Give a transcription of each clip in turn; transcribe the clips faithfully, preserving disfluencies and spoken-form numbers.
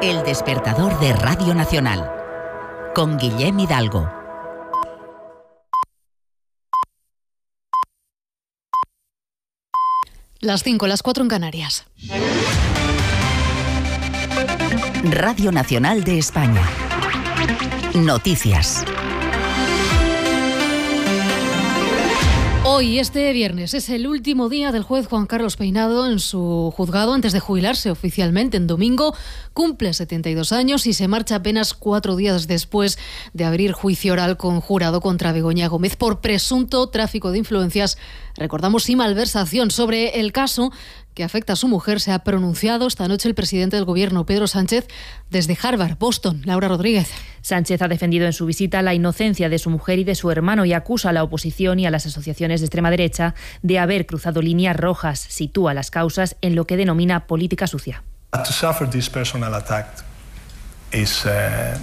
El despertador de Radio Nacional, con Guillem Hidalgo. Las cinco, las cuatro en Canarias. Radio Nacional de España. Noticias. Hoy, este viernes, es el último día del juez Juan Carlos Peinado en su juzgado antes de jubilarse oficialmente en domingo. Cumple setenta y dos años y se marcha apenas cuatro días después de abrir juicio oral con jurado contra Begoña Gómez por presunto tráfico de influencias, recordamos, y malversación. Sobre el caso que afecta a su mujer se ha pronunciado esta noche el presidente del Gobierno, Pedro Sánchez, desde Harvard, Boston. Laura Rodríguez. Sánchez ha defendido en su visita la inocencia de su mujer y de su hermano y acusa a la oposición y a las asociaciones de extrema derecha de haber cruzado líneas rojas. Sitúa las causas en lo que denomina política sucia. To suffer this personal attack is uh,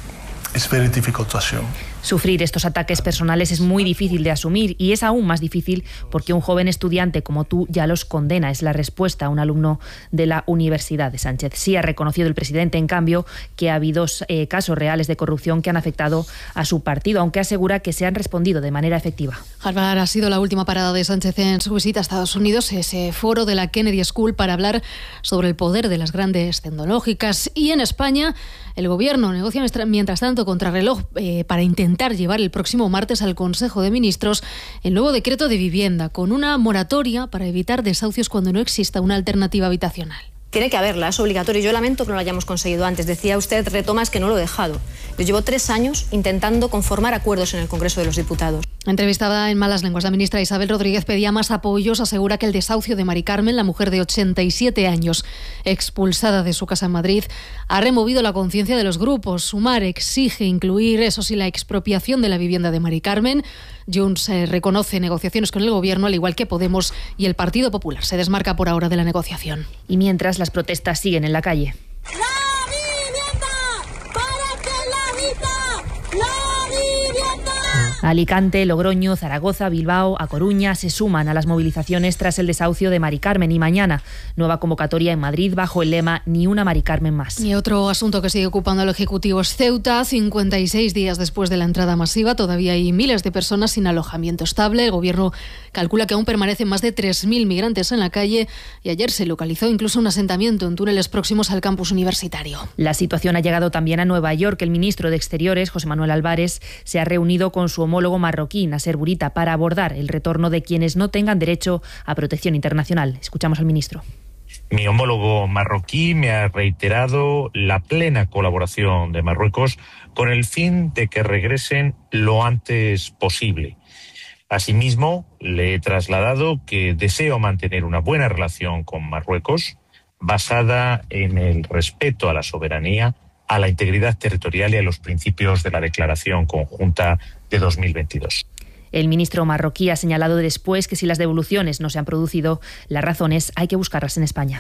is very difficult to assume. Sufrir estos ataques personales es muy difícil de asumir y es aún más difícil porque un joven estudiante como tú ya los condena. Es la respuesta a un alumno de la Universidad de Sánchez. Sí ha reconocido el presidente, en cambio, que ha habido eh, casos reales de corrupción que han afectado a su partido, aunque asegura que se han respondido de manera efectiva. Harvard ha sido la última parada de Sánchez en su visita a Estados Unidos, ese foro de la Kennedy School para hablar sobre el poder de las grandes tecnológicas. Y en España, el Gobierno negocia mientras tanto contrarreloj eh, para intentar llevar el próximo martes al Consejo de Ministros el nuevo decreto de vivienda, con una moratoria para evitar desahucios cuando no exista una alternativa habitacional. Tiene que haberla, es obligatorio. Yo lamento que no lo hayamos conseguido antes. Decía usted, retomas, que no lo he dejado. Yo llevo tres años intentando conformar acuerdos en el Congreso de los Diputados. Entrevistada en Malas Lenguas, la ministra Isabel Rodríguez pedía más apoyos. Asegura que el desahucio de Mari Carmen, la mujer de ochenta y siete años, expulsada de su casa en Madrid, ha removido la conciencia de los grupos. Sumar exige incluir, eso sí, la expropiación de la vivienda de Mari Carmen. Junts eh, reconoce negociaciones con el Gobierno, al igual que Podemos, y el Partido Popular se desmarca por ahora de la negociación. Y mientras, las protestas siguen en la calle. ¡La vivienda! ¡Para que la vida! ¡La vivienda! Alicante, Logroño, Zaragoza, Bilbao, A Coruña se suman a las movilizaciones tras el desahucio de Mari Carmen, y mañana nueva convocatoria en Madrid bajo el lema Ni una Mari Carmen más. Y otro asunto que sigue ocupando al Ejecutivo es Ceuta. cincuenta y seis días después de la entrada masiva, todavía hay miles de personas sin alojamiento estable. El Gobierno calcula que aún permanecen más de tres mil migrantes en la calle y ayer se localizó incluso un asentamiento en túneles próximos al campus universitario. La situación ha llegado también a Nueva York. El ministro de Exteriores, José Manuel Álvarez, se ha reunido con su homólogo marroquí, Nasser Bourita, para abordar el retorno de quienes no tengan derecho a protección internacional. Escuchamos al ministro. Mi homólogo marroquí me ha reiterado la plena colaboración de Marruecos con el fin de que regresen lo antes posible. Asimismo, le he trasladado que deseo mantener una buena relación con Marruecos basada en el respeto a la soberanía, a la integridad territorial y a los principios de la Declaración Conjunta de dos mil veintidós. El ministro marroquí ha señalado después que si las devoluciones no se han producido, las razones hay que buscarlas en España.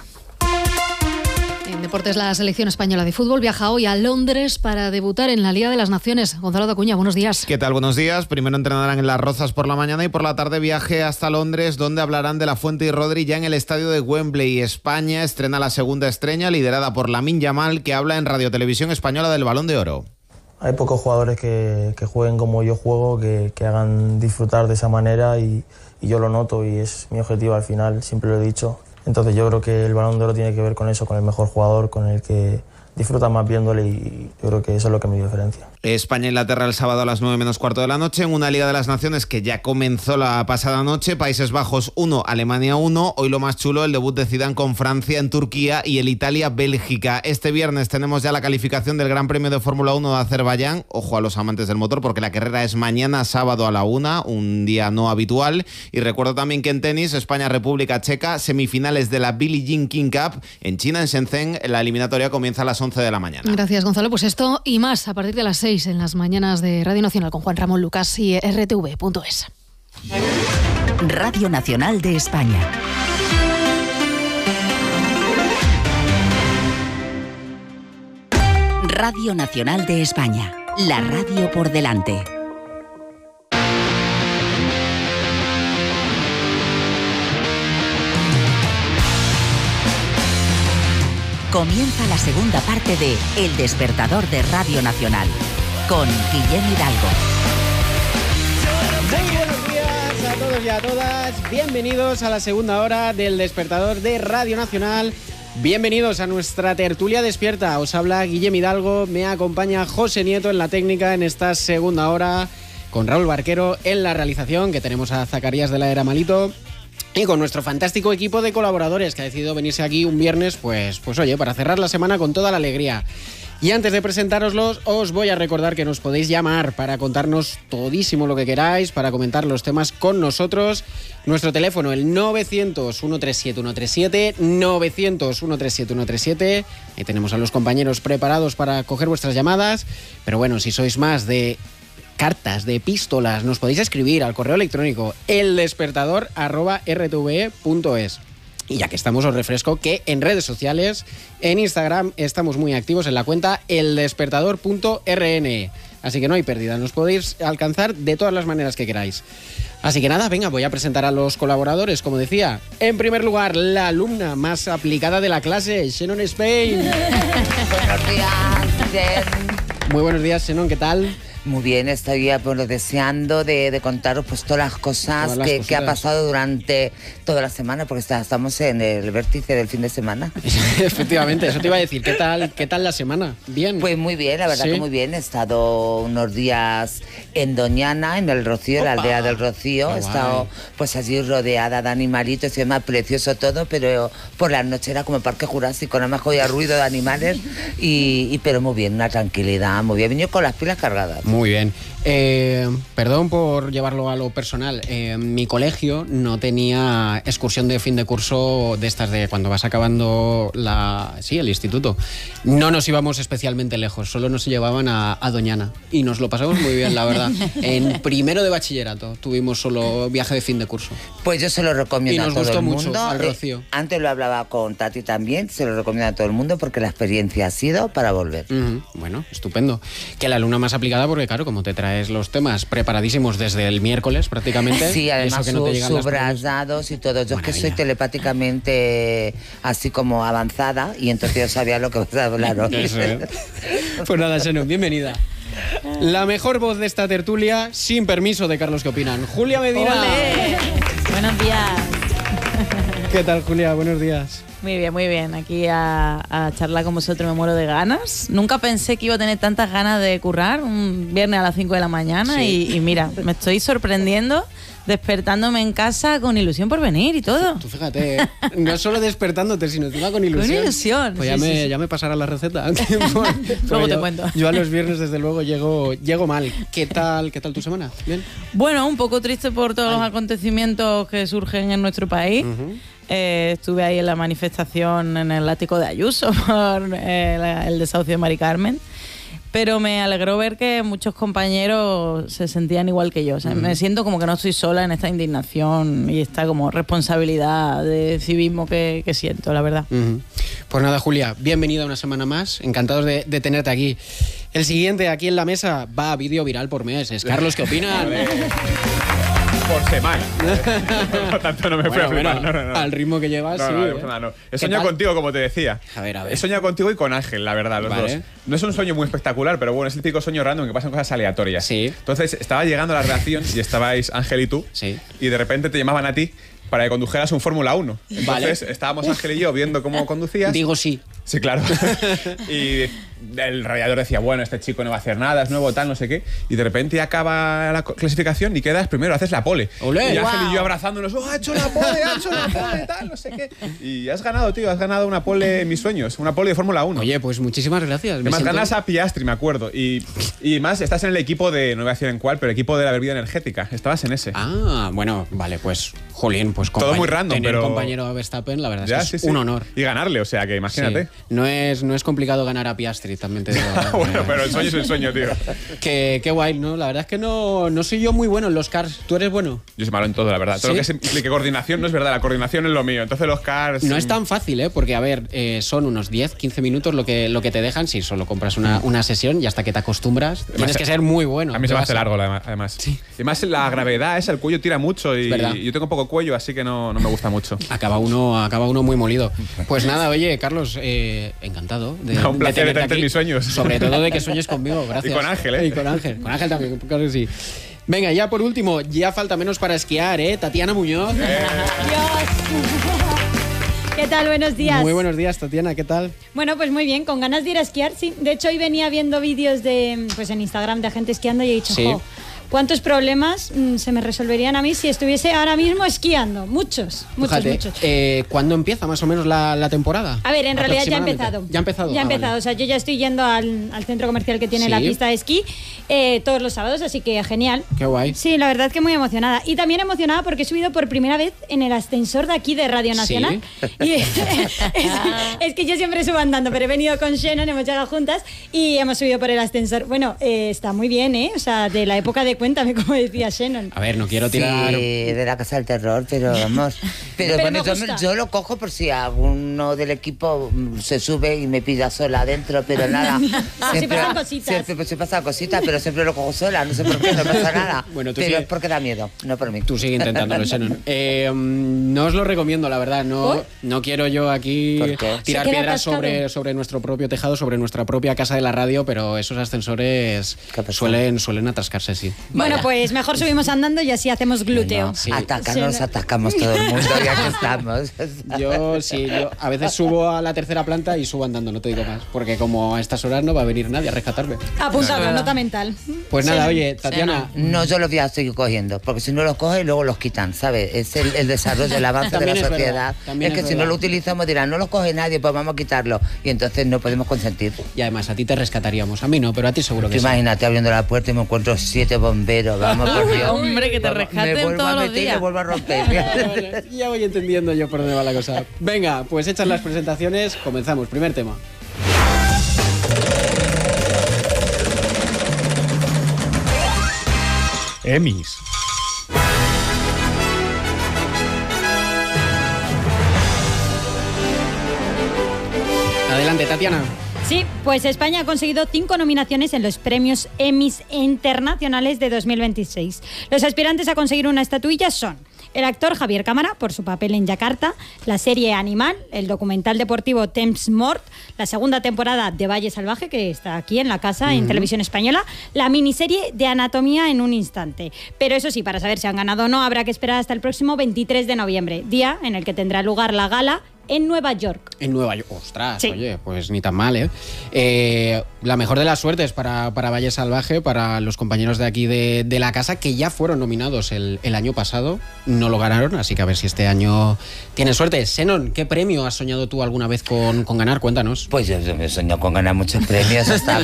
En deportes, la selección española de fútbol viaja hoy a Londres para debutar en la Liga de las Naciones. Gonzalo Dacuña, buenos días. ¿Qué tal? Buenos días. Primero entrenarán en Las Rozas por la mañana y por la tarde viaje hasta Londres, donde hablarán de La Fuente y Rodri ya en el estadio de Wembley. España estrena la segunda estrella, liderada por Lamine Yamal, que habla en Radio Televisión Española del Balón de Oro. Hay pocos jugadores que, que jueguen como yo juego, que, que hagan disfrutar de esa manera y, y yo lo noto y es mi objetivo al final, siempre lo he dicho. Entonces yo creo que el Balón de Oro tiene que ver con eso, con el mejor jugador, con el que disfruta más viéndole y yo creo que eso es lo que me diferencia. España-Inglaterra el sábado a las nueve menos cuarto de la noche en una Liga de las Naciones que ya comenzó la pasada noche. Países Bajos uno, Alemania uno. Hoy lo más chulo, el debut de Zidane con Francia en Turquía y el Italia-Bélgica. Este viernes tenemos ya la calificación del Gran Premio de Fórmula uno de Azerbaiyán. Ojo a los amantes del motor porque la carrera es mañana sábado a la una, un día no habitual. Y recuerdo también que en tenis, España-República Checa, semifinales de la Billie Jean King Cup en China, en Shenzhen. La eliminatoria comienza a las once de la mañana. Gracias, Gonzalo. Pues esto y más a partir de las seis en las mañanas de Radio Nacional con Juan Ramón Lucas y R T V punto es. Radio Nacional de España. Radio Nacional de España. La radio por delante. Comienza la segunda parte de El Despertador de Radio Nacional, con Guillem Hidalgo. Muy buenos días a todos y a todas. Bienvenidos a la segunda hora del Despertador de Radio Nacional. Bienvenidos a nuestra tertulia despierta. Os habla Guillem Hidalgo, me acompaña José Nieto en la técnica en esta segunda hora, con Raúl Barquero en la realización, que tenemos a Zacarías de la Era Malito, y con nuestro fantástico equipo de colaboradores que ha decidido venirse aquí un viernes, pues, pues oye, para cerrar la semana con toda la alegría. Y antes de presentároslos, os voy a recordar que nos podéis llamar para contarnos todísimo lo que queráis, para comentar los temas con nosotros. Nuestro teléfono, el novecientos, ciento treinta y siete, ciento treinta y siete, novecientos, ciento treinta y siete, ciento treinta y siete. Ahí tenemos a los compañeros preparados para coger vuestras llamadas. Pero bueno, si sois más de cartas, de epístolas, nos podéis escribir al correo electrónico eldespertador arroba r t v e punto es. Y ya que estamos, os refresco que en redes sociales, en Instagram, estamos muy activos en la cuenta eldespertador punto r n. Así que no hay pérdida, nos podéis alcanzar de todas las maneras que queráis. Así que nada, venga, voy a presentar a los colaboradores, como decía. En primer lugar, la alumna más aplicada de la clase, Shannon Spain. Buenos días, bien. Muy buenos días, Shannon, ¿qué tal? Muy bien, estoy bueno, deseando de, de contaros pues todas las cosas todas las que, que ha pasado durante toda la semana, porque está, estamos en el vértice del fin de semana. Efectivamente, eso te iba a decir. ¿Qué tal, qué tal la semana? ¿Bien? Pues muy bien, la verdad ¿Sí? que muy bien. He estado unos días en Doñana, en el Rocío, en la aldea del Rocío. Qué He estado guay. pues allí rodeada de animalitos, y más precioso todo, pero por la noche era como el Parque Jurásico, nada más oía ruido de animales, y, y pero muy bien, una tranquilidad, muy bien. He venido con las pilas cargadas. Muy bien. Eh, perdón por llevarlo a lo personal. Eh, mi colegio no tenía excursión de fin de curso de estas de cuando vas acabando la, sí, el instituto. No nos íbamos especialmente lejos, solo nos llevaban a, a Doñana. Y nos lo pasamos muy bien, la verdad. En primero de bachillerato tuvimos solo viaje de fin de curso. Pues yo se lo recomiendo a todo el mundo. Y nos gustó mucho al Rocío. Eh, antes lo hablaba con Tati también, se lo recomiendo a todo el mundo porque la experiencia ha sido para volver. Uh-huh. Bueno, estupendo. Que la alumna más aplicada, porque claro, como te traes los temas preparadísimos desde el miércoles prácticamente. Sí, además no subrayados y todo. Yo Maravilla. Es que soy telepáticamente así como avanzada y entonces yo sabía lo que vas a hablar hoy. Eso, ¿eh? Pues nada, Shannon, bienvenida. La mejor voz de esta tertulia, sin permiso de Carlos, ¿qué opinan? Julia Medina. ¡Olé! Buenos días. ¿Qué tal, Julia? Buenos días. Muy bien, muy bien. Aquí a, a charlar con vosotros, me muero de ganas. Nunca pensé que iba a tener tantas ganas de currar un viernes a las cinco de la mañana. Sí. y, y mira, me estoy sorprendiendo, despertándome en casa con ilusión por venir y todo. Tú fíjate, ¿eh? No solo despertándote, sino encima con ilusión. Con ilusión. Pues ya, sí, me, sí, sí. ya me pasará la receta. Luego te yo, cuento. Yo a los viernes, desde luego, llego, llego mal. ¿Qué tal, ¿Qué tal tu semana? ¿Bien? Bueno, un poco triste por todos Ay. los acontecimientos que surgen en nuestro país. Uh-huh. Eh, estuve ahí en la manifestación en el ático de Ayuso por eh, la, el desahucio de Mari Carmen, pero me alegró ver que muchos compañeros se sentían igual que yo. O sea, uh-huh. me siento como que no estoy sola en esta indignación y esta como responsabilidad de civismo que, que siento, la verdad. Uh-huh. Pues nada, Julia, bienvenida una semana más, encantados de, de tenerte aquí. El siguiente aquí en la mesa va a vídeo viral por meses. Carlos, ¿qué opinas? Por semana. Por tanto, no me bueno, fui a flipar. Bueno, no, no, no. Al ritmo que llevas, no, sí. No, ¿eh? no, no. He soñado tal? contigo, como te decía. A ver, a ver. He soñado contigo y con Ángel, la verdad, los vale. dos. No es un sueño muy espectacular, pero bueno, es el típico sueño random que pasan cosas aleatorias. Sí. Entonces, estaba llegando a la redacción y estabais Ángel y tú. Sí. Y de repente te llamaban a ti para que condujeras un Fórmula uno. Entonces, vale. estábamos Ángel y yo viendo cómo conducías. Digo sí. Sí, claro. Y el radiador decía, bueno, este chico no va a hacer nada, es nuevo, tal, no sé qué. Y de repente acaba la clasificación y quedas primero, haces la pole. Olé, y Ángel wow. y yo abrazándonos, oh, ha hecho la pole, ha hecho la pole, tal, no sé qué. Y has ganado, tío, has ganado una pole en mis sueños, una pole de Fórmula uno. Oye, pues muchísimas gracias. Además, siento... ganas a Piastri, me acuerdo. Y, y más, estás en el equipo de, no voy a decir en cuál, pero el equipo de la bebida energética. Estabas en ese. Ah, bueno, vale, pues, Jolín, pues todo muy random, tener pero... compañero a Verstappen, la verdad ya, es que sí, es un sí. honor. Y ganarle, o sea, que imagínate. Sí. No es, no es complicado ganar a Piastri, también te digo. Bueno, pero el sueño es el sueño, tío. Qué, qué guay, ¿no? La verdad es que no, no soy yo muy bueno en los cars. ¿Tú eres bueno? Yo soy malo en todo, la verdad. Todo ¿Sí? lo que implique coordinación no es verdad, la coordinación es lo mío. Entonces los cars... No es tan fácil, ¿eh? Porque, a ver, eh, son unos diez, quince minutos lo que, lo que te dejan si solo compras una, una sesión y hasta que te acostumbras además, tienes que ser muy bueno. A mí se me hace largo, además. Sí. Y más la gravedad esa, el cuello tira mucho y, y yo tengo poco cuello, así que no, no me gusta mucho. Acaba uno, acaba uno muy molido. Pues nada, oye, Carlos, eh, que encantado de, no, un placer de tenerte aquí. En mis sueños. Sobre todo de que sueñes conmigo, gracias. Y con Ángel, ¿eh? Y con Ángel, con Ángel también, claro que sí. Venga, ya por último, ya falta menos para esquiar, ¿eh? Tatiana Muñoz. Dios. ¿Qué tal? Buenos días. Muy buenos días, Tatiana, ¿qué tal? Bueno, pues muy bien, con ganas de ir a esquiar, sí. De hecho, hoy venía viendo vídeos de, pues en Instagram de gente esquiando y he dicho, sí. jo, ¿cuántos problemas mmm, se me resolverían a mí si estuviese ahora mismo esquiando? Muchos, muchos, Fíjate, muchos. Eh, ¿Cuándo empieza más o menos la, la temporada? A ver, en realidad ya ha empezado. ¿Ya ha empezado? Ya ha ah, empezado. Vale. O sea, yo ya estoy yendo al, al centro comercial que tiene Sí. la pista de esquí eh, todos los sábados, así que genial. Qué guay. Sí, la verdad que muy emocionada. Y también emocionada porque he subido por primera vez en el ascensor de aquí de Radio Nacional. ¿Sí? Y es, es que yo siempre subo andando, pero he venido con Shannon, hemos llegado juntas y hemos subido por el ascensor. Bueno, eh, está muy bien, ¿eh? O sea, de la época de Cuéntame, como decía Shannon. A ver, no quiero tirar... Sí, de la Casa del Terror, pero vamos. Pero, Pero bueno, me yo, gusta. yo lo cojo por si alguno del equipo mm, se sube y me pilla sola adentro, pero nada. Si pasan cositas. Siempre, pues, si pasan cositas, pero siempre lo cojo sola, no sé por qué, no pasa nada. Bueno, tú pero sigue- es porque da miedo, no por mí. Tú sigue intentándolo, Shannon. Eh, mm, no os lo recomiendo, la verdad. No, ¿Por? no quiero yo aquí ¿Por qué? tirar Se queda piedras atascado. sobre, sobre nuestro propio tejado, sobre nuestra propia casa de la radio, pero esos ascensores ¿Qué pasa? suelen, suelen atascarse, sí. Bueno, pues mejor subimos andando y así hacemos glúteo. Sí. Atacan, nos atacamos todo el mundo, ya que estamos. Yo sí, yo a veces subo a la tercera planta y subo andando, no te digo más, porque como a estas horas no va a venir nadie a rescatarme. Apuntado, nota mental. Pues nada, oye, Tatiana, No, yo los voy a seguir cogiendo, porque si no los coges, luego los quitan, ¿sabes? Es el, el desarrollo, el avance de También la es verdad, sociedad. también Es que es si no verdad. lo utilizamos dirán, no los coge nadie, pues vamos a quitarlo. Y entonces no podemos consentir. y además a ti te rescataríamos, a mí no, pero a ti seguro que Tú sí. imagínate abriendo la puerta y me encuentro siete bomberos, vamos por Dios. Hombre, que te Vamos, rescaten me vuelvo todos a los meter y días. me vuelvo a romper. Vale, vale, ya voy entendiendo yo por dónde va la cosa. Venga, pues hechas las presentaciones, comenzamos. Primer tema. Emmys. Adelante, Tatiana. Sí, pues España ha conseguido cinco nominaciones en los premios Emmys internacionales de dos mil veintiséis. Los aspirantes a conseguir una estatuilla son el actor Javier Cámara por su papel en Yakarta, la serie Animal, el documental deportivo Temps Mort, la segunda temporada de Valle Salvaje, que está aquí en la casa en Televisión Española, la miniserie de Anatomía en un instante. Pero eso sí, para saber si han ganado o no, habrá que esperar hasta el próximo veintitrés de noviembre, día en el que tendrá lugar la gala en Nueva York. En Nueva York. Ostras, Sí. oye, pues ni tan mal, ¿eh? Eh, la mejor de las suertes para, para Valle Salvaje, para los compañeros de aquí de, de la casa, que ya fueron nominados el, el año pasado. No lo ganaron, así que a ver si este año tienen suerte. Senon, ¿qué premio has soñado tú alguna vez con, con ganar? Cuéntanos. Pues yo, yo me soñado con ganar muchos premios. Hasta...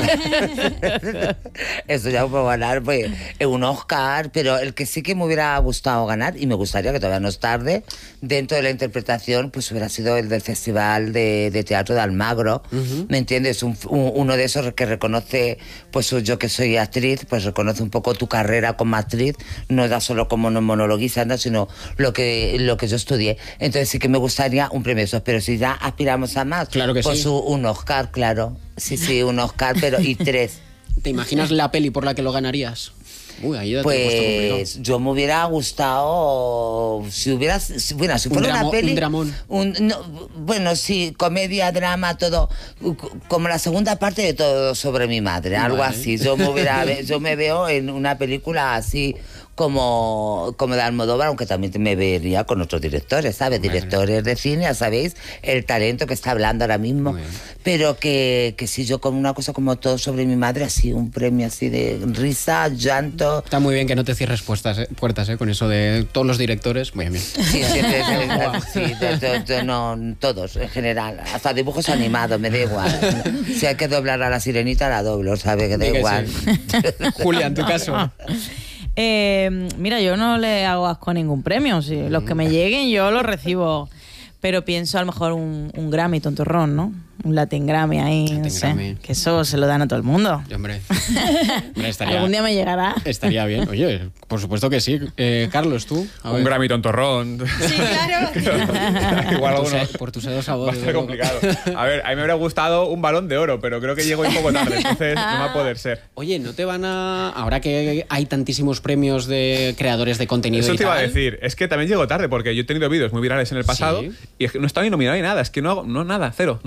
He soñado con ganar pues, un Oscar, pero el que sí que me hubiera gustado ganar, y me gustaría que todavía no es tarde, dentro de la interpretación, pues hubiera sido el del Festival de, de Teatro de Almagro. Ujú. ¿Me entiendes? Un, un- uno de esos que reconoce, pues yo que soy actriz, pues reconoce un poco tu carrera como actriz, no da solo como monologuista, sino lo que, lo que yo estudié. Entonces sí que me gustaría un premio de esos, pero si ya aspiramos a más, Claro que pues sí. un, un Oscar, claro. Sí, sí, un Oscar, pero y tres. ¿Te imaginas la peli por la que lo ganarías? Uy, ahí ya te he puesto complicado. Pues yo me hubiera gustado si hubiera si, bueno, si Un fuera dramo- una peli un dramón. un- no, bueno, sí, comedia, drama, todo c- como la segunda parte de Todo sobre mi madre, algo Vale. así. Yo me hubiera yo me veo en una película así como, como de Almodóvar, aunque también me vería con otros directores, ¿sabes? Directores de cine, ya sabéis, el talento que está hablando ahora mismo. Pero que, que si yo con una cosa como Todo sobre mi madre, así, un premio así de risa, llanto. Está muy bien que no te cierres puertas, eh, puertas eh, con eso de todos los directores. Muy bien. Sí, siempre, sí, de- de- de- no, todos en general, hasta dibujos animados, me da igual. Si hay que doblar a la sirenita, la doblo, ¿sabes? Que da Di que igual. Julia, en tu caso. Eh, mira, yo no le hago asco a ningún premio. Si los que me lleguen, yo los recibo. Pero pienso a lo mejor un, un Grammy tontorrón, ¿no? Un Latin Grammy ahí, no sé. Grammy. Que eso se lo dan a todo el mundo. Hombre, Hombre, estaría, Algún día me llegará. estaría bien. Oye, por supuesto que sí. Eh, Carlos, tú. A Un ver. Grammy tontorrón. Sí, claro. Igual por, tu algunos. se- por tu sedo sabor. Va a desde ser luego. complicado. A ver, a mí me hubiera gustado un Balón de Oro, pero creo que llego un poco tarde, entonces no va a poder ser. Oye, ¿no te van a...? Ahora que hay tantísimos premios de creadores de contenido Eso y te iba a tal, decir. Es que también llego tarde porque yo he tenido vídeos muy virales en el pasado Sí. y es que no estaba ni nominado ni nada. Es que no hago no, nada, cero. No sé qué pasa,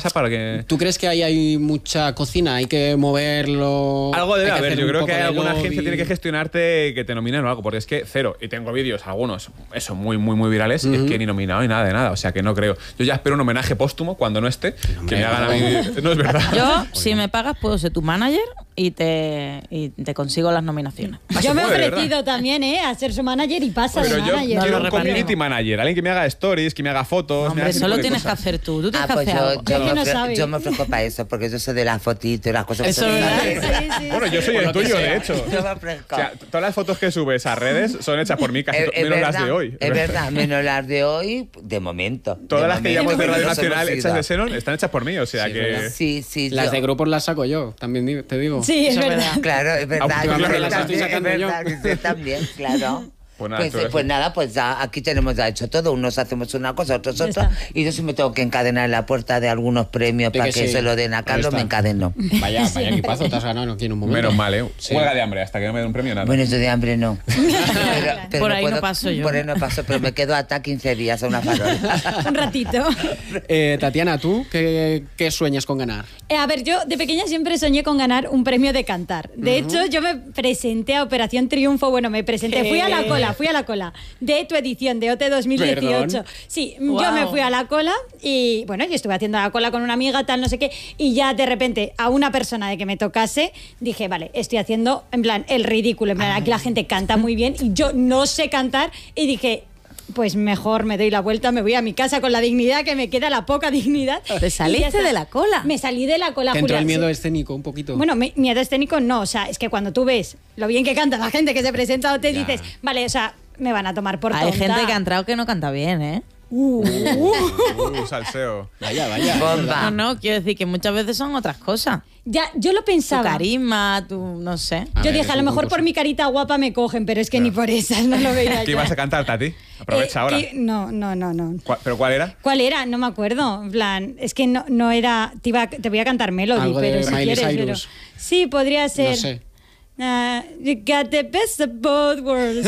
trabajar para que... ¿Tú crees que ahí hay mucha cocina? ¿Hay que moverlo? Algo debe hay que haber. hacer Yo un creo poco que de alguna lobby? agencia tiene que gestionarte que te nominen o algo, porque es que cero. Y tengo vídeos, algunos, eso, muy, muy, muy virales, uh-huh. y es que ni nominado ni nada de nada. O sea, que no creo. Yo ya espero un homenaje póstumo cuando no esté, no, que me hagan a mí... No es verdad. Yo, si me pagas, puedo ser tu manager y te, y te consigo las nominaciones. Yo me he ofrecido también, ¿eh? A ser su manager y pasa Pero de yo manager. quiero No, un community manager, alguien que me haga stories, que me haga fotos. Hombre, me eso lo tienes cosas. que hacer tú. Tú tienes ah, que pues hacer yo, algo. Yo, es que me no ofre- sabe. yo me ofrezco para eso, porque yo soy de las fotitos y las cosas eso que es verdad. Sí, sí, Bueno, yo soy el tuyo, de hecho. Yo me ofrezco. O sea, todas las fotos que subes a redes son hechas por mí, casi Es, to- es menos verdad, las de hoy. Es verdad, menos las de hoy, de momento. Todas de las que momento, llamamos de Radio nos hemos Nacional ido. hechas de Xenon están hechas por mí, o sea Sí, que... ¿verdad? Sí, sí. Las yo- de grupos las saco yo, también di- te digo. Sí, es Eso es verdad. verdad. Claro, es verdad. Ah, yo claro, también, las estoy es sacando yo. verdad, que usted también, claro. Pues nada, Pues, tú eh, eres- pues nada, pues ya aquí tenemos ya hecho todo. Unos hacemos una cosa, otros Ya otra. está. Y yo si me tengo que encadenar en la puerta de algunos premios Sí para que que sí. se lo den a Ahí Carlos, está. me encadeno. Vaya, vaya equipazo te has ganado aquí en un momento. Menos mal, ¿eh? Sí. Huelga de hambre hasta que no me den un premio, nada. Bueno, yo de hambre no. Pero- pero Por me ahí no paso yo. Por ahí no paso, pero me quedo hasta quince días a una farola. Un ratito. Eh, Tatiana, ¿tú qué, qué sueñas con ganar? Eh, a ver, yo de pequeña siempre soñé con ganar un premio de cantar. De hecho, yo me presenté a Operación Triunfo. Bueno, me presenté, fui a la cola, fui a la cola de tu edición de O T dos mil dieciocho. Perdón. Sí, Wow. yo me fui a la cola y bueno, yo estuve haciendo la cola con una amiga, tal, no sé qué, y ya de repente a una persona de que me tocase, dije, vale, estoy haciendo en plan el ridículo, en plan, aquí la gente canta muy bien y yo no sé cantar, y dije, pues mejor me doy la vuelta, me voy a mi casa con la dignidad que me queda, la poca dignidad. Te Y ya saliste está. de la cola. Me salí de la cola, ¿Te entró Julia. el miedo Sí. escénico un poquito? Bueno, mi- miedo escénico no, o sea, es que cuando tú ves lo bien que canta la gente que se presenta o te Ya. dices, vale, o sea, me van a tomar por Hay tonta. gente que ha entrado que no canta bien, ¿eh? Uh, Uh, salseo. Vaya, vaya. Bomba. No, no, quiero decir que muchas veces son otras cosas. ya, yo lo Tu pensaba. carisma, tu... no sé. A Yo ver, dije, es a lo un mejor concurso. por mi carita guapa me cogen, pero es que ni por esas, no lo veía ¿Qué ya. ibas a cantar, Tati? Aprovecha Eh, ahora. que- no, no, no, no. ¿Cuál- ¿Pero cuál era? ¿Cuál era? No me acuerdo. En plan, es que no, no era. Te, iba, te voy a cantar Melody, Algo de pero si Miley quieres. Cyrus. Pero, sí, podría ser. No sé. Uh, you got the best of both worlds.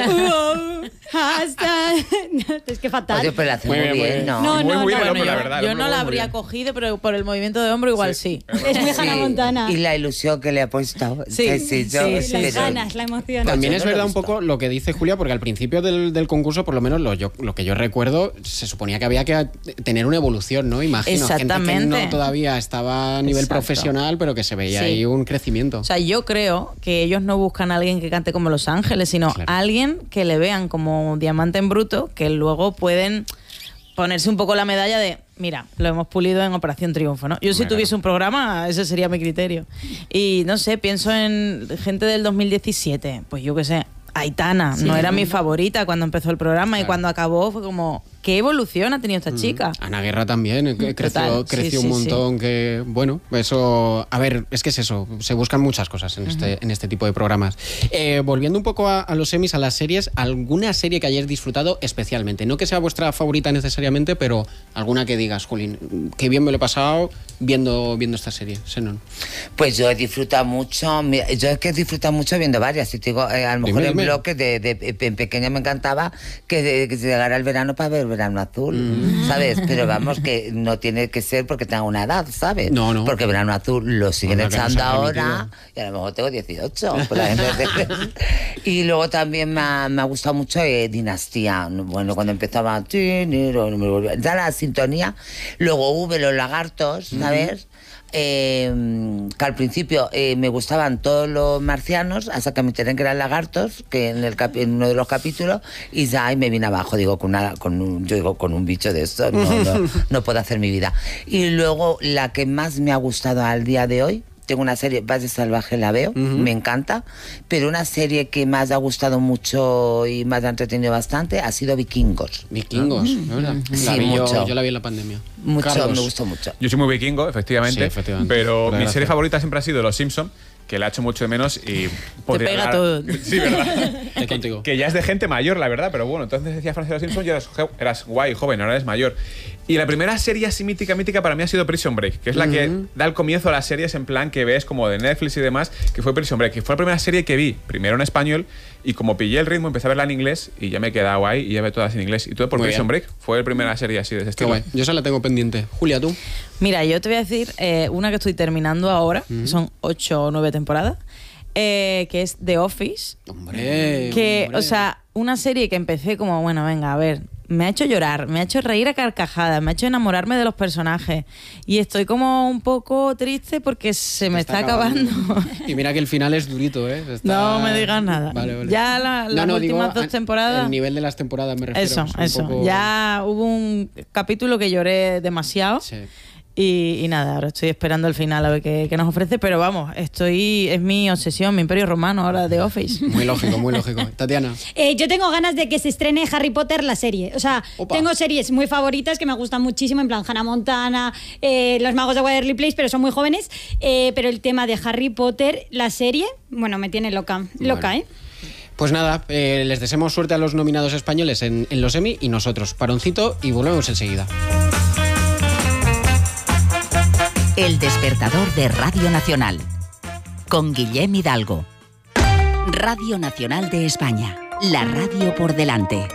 Whoa, hasta... No, es que fatal. Oye, pero la hace Muy muy bien, muy bien, bien. ¿no? No, Muy, no, muy no, bien, no, hombre, la yo- verdad. Yo el no hombre la muy habría bien. cogido, pero por el movimiento de hombro igual sí. Es muy Hannah Montana. Y la ilusión que le ha puesto. Sí, sí, yo- sí, Sí, pero- las ganas, la emoción. También yo es no lo he verdad un visto. poco lo que dice Julia, porque al principio del, del concurso, por lo menos lo, yo, lo que yo recuerdo, se suponía que había que tener una evolución, ¿no? Imagino. Gente que Exactamente. no todavía estaba a nivel Exacto. profesional, pero que se veía Sí. ahí un crecimiento. O sea, yo creo que ellos no buscan a alguien que cante como Los Ángeles, sino Claro. a alguien que le vean como un diamante en bruto, que luego pueden ponerse un poco la medalla de, mira, lo hemos pulido en Operación Triunfo, ¿no? Yo si Bueno. tuviese un programa, ese sería mi criterio. Y no sé, pienso en gente del dos mil diecisiete, pues yo qué sé, Aitana, no era mi favorita cuando empezó el programa y Claro. cuando acabó fue como, ¿qué evolución ha tenido esta chica? Ana Guerra también, eh, que creció, Total, sí, creció sí, un montón, que bueno, eso, a ver, es que es eso, se buscan muchas cosas en, este, en este tipo de programas. Eh, volviendo un poco a, a los semis, a las series, ¿alguna serie que hayáis disfrutado especialmente? No que sea vuestra favorita necesariamente, pero alguna que digas, Julín, qué bien me lo he pasado viendo, viendo esta serie, Xenon. Pues yo he disfrutado mucho, mira, yo es que he disfrutado mucho viendo varias, y te digo, eh, a lo mejor Dime, en dime. bloques de, de, de- en pequeña me encantaba que, de- que llegara el verano para ver Verano Azul, Mm. ¿sabes? Pero vamos, que no tiene que ser porque tenga una edad, ¿sabes? No, no. Porque Verano Azul lo siguen Anda, que no echando se ha ahora remitido. y a lo mejor tengo dieciocho. Pues la gente- y luego también me ha, me ha gustado mucho eh, Dinastía, bueno, cuando empezaba ya la sintonía, luego hubo Los Lagartos, ¿sabes? Eh, que al principio eh, me gustaban todos los marcianos hasta que me enteré que eran lagartos, que en, el capi- en uno de los capítulos, y ya ahí me vine abajo, digo, con, una, con un, yo digo, con un bicho de estos no, no, no puedo hacer mi vida. Y luego la que más me ha gustado al día de hoy, tengo una serie, Valle Salvaje la veo, me encanta, pero una serie que más ha gustado mucho y más ha entretenido bastante ha sido Vikingos. Vikingos, ¿verdad? Sí, La vi yo, mucho. yo la vi en la pandemia. Mucho, Carlos. me gustó mucho. Yo soy muy vikingo, efectivamente, Sí, efectivamente. pero Por mi desgracia. serie favorita siempre ha sido Los Simpson, que la he hecho mucho de menos y... podría pega hablar- todo. Sí, ¿verdad? Estoy contigo. Que ya es de gente mayor, la verdad, pero bueno, entonces decía Francis Los Simpson, ya eras, jo- eras guay, joven, ahora eres mayor. Y la primera serie así mítica, mítica para mí ha sido Prison Break, que es la que da el comienzo a las series en plan que ves como de Netflix y demás, que fue Prison Break, que fue la primera serie que vi, primero en español Y como pillé el ritmo, empecé a verla en inglés y ya me he quedado ahí y ya veo todas en inglés. Y todo por Muy Prison bien. Break. Fue la primera serie así de ese estilo. Qué guay. Yo esa la tengo pendiente. Julia, ¿tú? Mira, yo te voy a decir eh, una que estoy terminando ahora, que son ocho o nueve temporadas, eh, que es The Office. Hombre, Que, hombre. o sea, una serie que empecé como, bueno, venga, a ver, me ha hecho llorar, me ha hecho reír a carcajadas, me ha hecho enamorarme de los personajes. Y estoy como un poco triste porque se me está, acabando. Y mira que el final es durito, ¿eh? Está- No me digas nada. Vale, vale. Ya la- No, las no, digo, últimas dos a- temporadas... El nivel de las temporadas me refiero. Eso, es un eso. poco- Ya hubo un capítulo que lloré demasiado. Y, y nada, ahora estoy esperando el final a ver qué, qué nos ofrece. Pero vamos, estoy es mi obsesión, mi imperio romano ahora de Office. Muy lógico, muy lógico. Tatiana. Eh, yo tengo ganas de que se estrene Harry Potter la serie. O sea, Opa. tengo series muy favoritas que me gustan muchísimo, en plan Hannah Montana, eh, Los Magos de Waverly Place, pero son muy jóvenes. Eh, pero el tema de Harry Potter, la serie, bueno, me tiene loca. Loca, Vale. ¿eh? Pues nada, eh, les deseamos suerte a los nominados españoles en, en los Emmy y nosotros. Paroncito y volvemos enseguida. El despertador de Radio Nacional. Con Guillem Hidalgo. Radio Nacional de España. La radio por delante.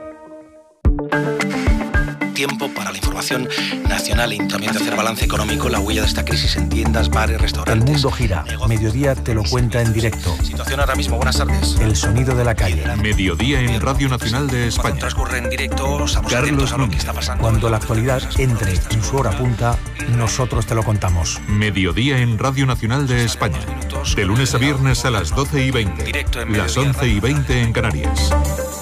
Tiempo para la información nacional y también de hacer balance económico, la huella de esta crisis en tiendas, bares, restaurantes. El mundo gira. Mediodía te lo cuenta en directo. Situación ahora mismo, buenas tardes. El sonido de la calle. Mediodía en Radio Nacional de Cuando España. transcurre en directo, estamos atentos Carlos a lo que Núñez. está pasando. Cuando la actualidad entre en su hora punta, nosotros te lo contamos. Mediodía en Radio Nacional de España. De lunes a viernes a las doce y veinte. Directo en Las Mediodía once y veinte en Canarias.